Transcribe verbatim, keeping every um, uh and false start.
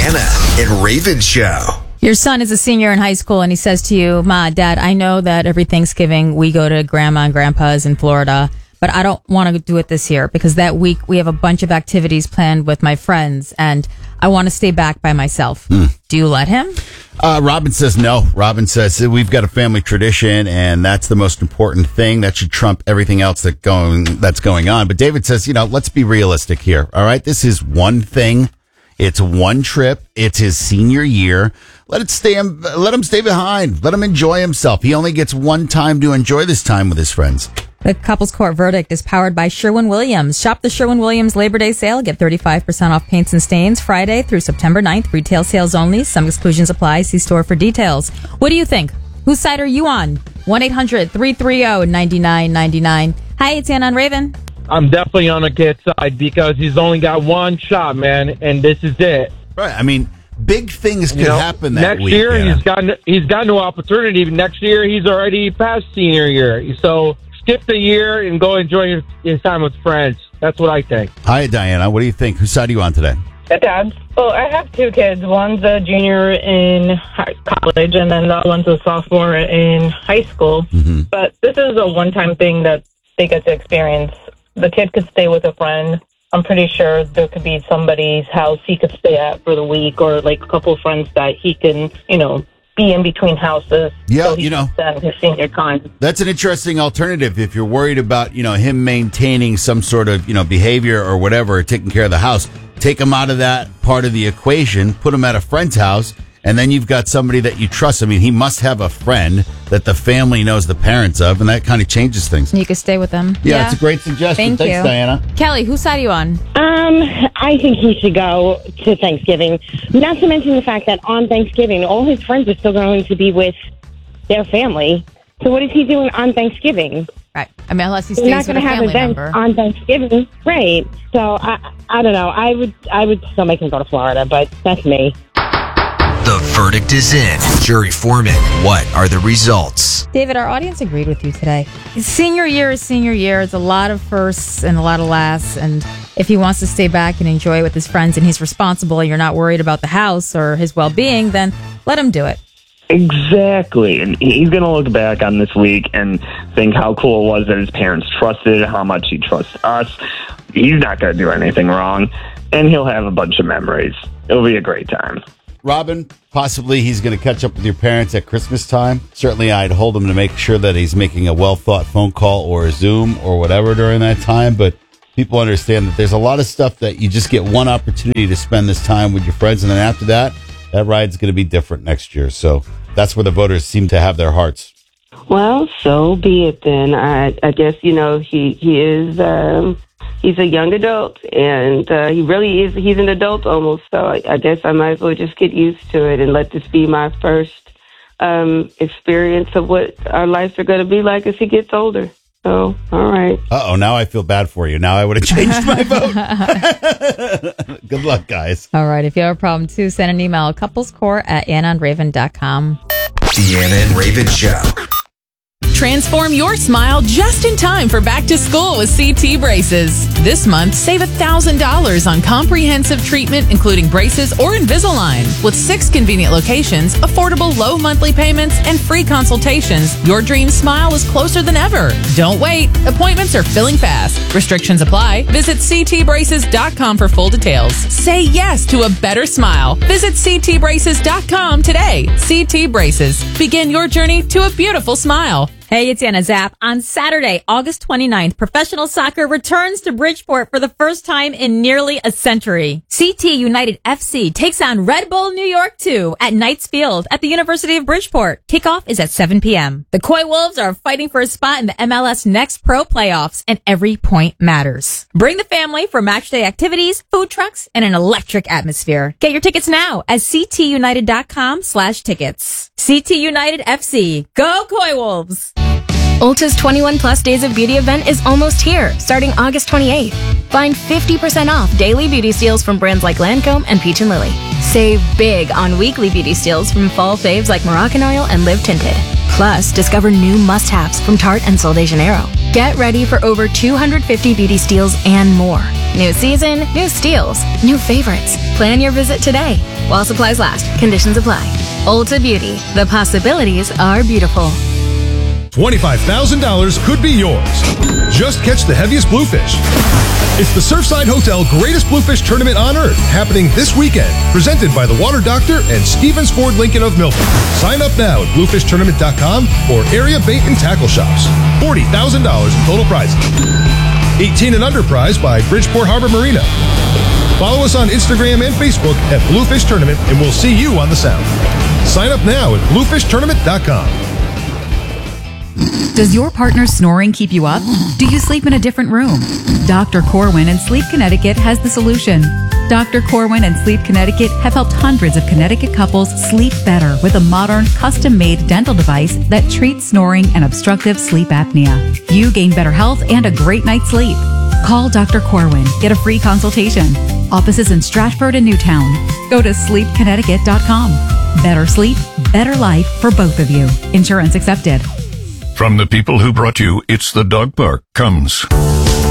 Deanna and Raven Show. Your son is a senior in high school, and he says to you, Ma, Dad, I know that every Thanksgiving we go to Grandma and Grandpa's in Florida, but I don't want to do it this year because that week we have a bunch of activities planned with my friends, and I want to stay back by myself. Mm. Do you let him? Uh, Robin says no. Robin says we've got a family tradition, and that's the most important thing. That should trump everything else that going that's going on. But David says, you know, let's be realistic here. All right, this is one thing. It's one trip. It's his senior year. Let it stay. Let him stay behind. Let him enjoy himself. He only gets one time to enjoy this time with his friends. The Couples Court verdict is powered by Sherwin-Williams. Shop the Sherwin-Williams Labor Day sale. Get thirty-five percent off paints and stains Friday through September ninth. Retail sales only. Some exclusions apply. See store for details. What do you think? Whose side are you on? one eight hundred three three zero nine nine nine nine. Hi, it's Anna and Raven. I'm definitely on the kid's side because he's only got one shot, man, and this is it. Right. I mean, big things could you know, happen that next week. Next year, yeah. he's got he's got no opportunity. Next year, he's already past senior year. So skip the year and go enjoy his, his time with friends. That's what I think. Hi, Diana. What do you think? Whose side are you on today? Dad. Well, I have two kids. One's a junior in high college, and then the other one's a sophomore in high school. Mm-hmm. But this is a one-time thing that they get to experience. The kid could stay with a friend. I'm pretty sure there could be somebody's house he could stay at for the week, or like a couple of friends that he can, you know, be in between houses. Yeah, so he you know, can spend his senior time. That's an interesting alternative if you're worried about, you know, him maintaining some sort of, you know, behavior or whatever, taking care of the house. Take him out of that part of the equation, put him at a friend's house, and then you've got somebody that you trust. I mean, he must have a friend that the family knows the parents of, and that kind of changes things. You could stay with them. Yeah, yeah. It's a great suggestion. Thank Thanks, you. Diana. Kelly, whose side are you on? Um, I think he should go to Thanksgiving. Not to mention the fact that on Thanksgiving, all his friends are still going to be with their family. So what is he doing on Thanksgiving? Right. I mean, unless he He's stays not with going a to have family events member. on Thanksgiving, right? So I, I don't know. I would, I would still make him go to Florida, but that's me. The verdict is in. Jury foreman, what are the results? David, our audience agreed with you today. Senior year is senior year. It's a lot of firsts and a lot of lasts. And if he wants to stay back and enjoy it with his friends and he's responsible and you're not worried about the house or his well-being, then let him do it. Exactly. And he's going to look back on this week and think how cool it was that his parents trusted, how much he trusts us. He's not going to do anything wrong. And he'll have a bunch of memories. It'll be a great time. Robin, possibly he's going to catch up with your parents at Christmas time. Certainly, I'd hold him to make sure that he's making a well-thought phone call or a Zoom or whatever during that time. But people understand that there's a lot of stuff that you just get one opportunity to spend this time with your friends. And then after that, that ride's going to be different next year. So that's where the voters seem to have their hearts. Well, so be it then. I, I guess, you know, he, he is... Um He's a young adult, and uh, he really is. He's an adult almost, so I, I guess I might as well just get used to it and let this be my first um, experience of what our lives are going to be like as he gets older. So, all right. Uh-oh, now I feel bad for you. Now I would have changed my vote. Good luck, guys. All right, if you have a problem, too, send an email, couplescore at anna and raven dot com. Deanna and Raven Show. Transform your smile just in time for back to school with C T Braces. This month, save one thousand dollars on comprehensive treatment, including braces or Invisalign. With six convenient locations, affordable low monthly payments, and free consultations, your dream smile is closer than ever. Don't wait. Appointments are filling fast. Restrictions apply. Visit c t braces dot com for full details. Say yes to a better smile. Visit c t braces dot com today. C T Braces. Begin your journey to a beautiful smile. Hey, it's Anna Zapp. On Saturday, August twenty-ninth, professional soccer returns to Bridgeport for the first time in nearly a century. C T United F C takes on Red Bull New York two at Knights Field at the University of Bridgeport. Kickoff is at seven p.m. The Coy Wolves are fighting for a spot in the M L S Next Pro playoffs, and every point matters. Bring the family for matchday activities, food trucks, and an electric atmosphere. Get your tickets now at c t united dot com slash tickets. C T United F C. Go Coy Wolves! Ulta's twenty-one plus Days of Beauty event is almost here, starting August twenty-eighth. Find fifty percent off daily beauty steals from brands like Lancome and Peach and Lily. Save big on weekly beauty steals from fall faves like Moroccan Oil and Live Tinted. Plus, discover new must-haves from Tarte and Sol de Janeiro. Get ready for over two hundred fifty beauty steals and more. New season, new steals, new favorites. Plan your visit today. While supplies last, conditions apply. Ulta Beauty. The possibilities are beautiful. twenty-five thousand dollars could be yours. Just catch the heaviest bluefish. It's the Surfside Hotel Greatest Bluefish Tournament on Earth, happening this weekend. Presented by the Water Doctor and Stevens Ford Lincoln of Milford. Sign up now at bluefish tournament dot com or area bait and tackle shops. forty thousand dollars in total prizes. eighteen and under prize by Bridgeport Harbor Marina. Follow us on Instagram and Facebook at Bluefish Tournament, and we'll see you on the Sound. Sign up now at bluefish tournament dot com. Does your partner's snoring keep you up? Do you sleep in a different room? Doctor Corwin and Sleep Connecticut has the solution. Doctor Corwin and Sleep Connecticut have helped hundreds of Connecticut couples sleep better with a modern, custom-made dental device that treats snoring and obstructive sleep apnea. You gain better health and a great night's sleep. Call Doctor Corwin. Get a free consultation. Offices in Stratford and Newtown. Go to sleep connecticut dot com. Better sleep, better life for both of you. Insurance accepted. From the people who brought you It's the Dog Park comes